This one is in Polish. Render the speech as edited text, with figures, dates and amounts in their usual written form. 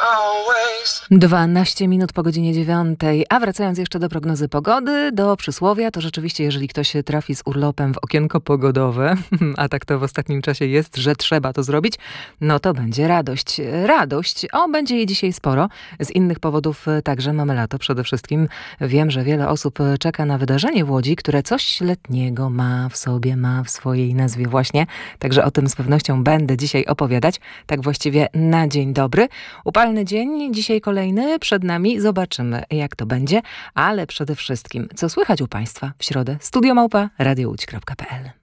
12 minut po godzinie 9, a wracając jeszcze do prognozy pogody, do przysłowia, to rzeczywiście, jeżeli ktoś trafi z urlopem w okienko pogodowe, a tak to w ostatnim czasie jest, że trzeba to zrobić, no to będzie radość. Radość, będzie jej dzisiaj sporo. Z innych powodów także mamy lato przede wszystkim. Wiem, że wiele osób czeka na wydarzenie w Łodzi, które coś letniego ma w sobie, ma w swojej nazwie właśnie. Także o tym z pewnością będę dzisiaj opowiadać. Tak właściwie na dzień dobry. Upalny dzień, dzisiaj kolejny przed nami. Zobaczymy, jak to będzie. Ale przede wszystkim, co słychać u Państwa w środę? Studio@radiołódź.pl